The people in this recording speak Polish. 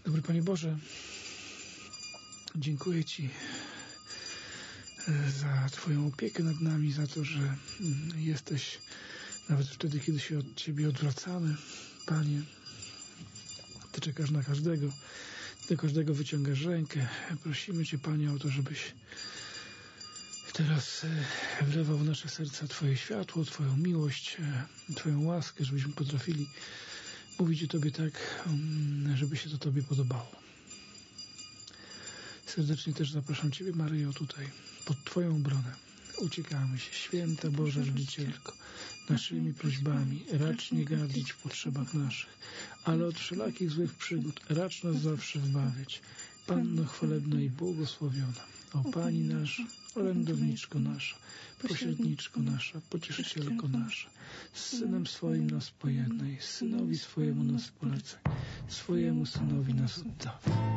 Dobry Panie Boże, dziękuję Ci za Twoją opiekę nad nami, za to, że jesteś nawet wtedy, kiedy się od Ciebie odwracamy. Panie, Ty czekasz na każdego, do każdego wyciągasz rękę. Prosimy Cię, Panie, o to, żebyś teraz wlewał w nasze serca Twoje światło, Twoją miłość, Twoją łaskę, żebyśmy potrafili mówić o Tobie tak, żeby się to Tobie podobało. Serdecznie też zapraszam Ciebie, Maryjo, tutaj, pod Twoją obronę. Uciekamy się, Święta Boża Rodzicielko, naszymi prośbami, racz nie gardzić w potrzebach naszych, ale od wszelakich złych przygód racz nas zawsze zbawiać. Panno chwalebna i błogosławiona, o Pani nasza, orędowniczko nasza, pośredniczko nasza, pocieszycielko nasza, z Synem swoim nas pojednaj, Synowi swojemu nas polecaj, swojemu Synowi nas oddawaj.